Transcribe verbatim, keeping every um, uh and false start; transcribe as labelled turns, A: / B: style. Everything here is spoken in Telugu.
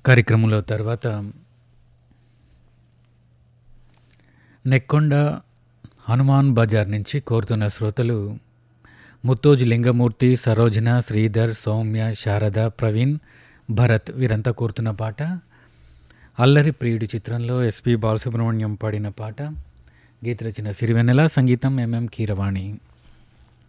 A: కార్యక్రమంలో తర్వాత నెక్కొండ హనుమాన్ బజార్ నుంచి కోరుతున్న శ్రోతలు ముత్తోజు లింగమూర్తి, సరోజన, శ్రీధర్, సౌమ్య, శారద, ప్రవీణ్, భరత్ వీరంతా కోరుతున్న పాట అల్లరి ప్రియుడి చిత్రంలో ఎస్పి బాలసుబ్రహ్మణ్యం పాడిన పాట. గీత రచన సిరివెన్నెల, సంగీతం ఎంఎం కీరవాణి.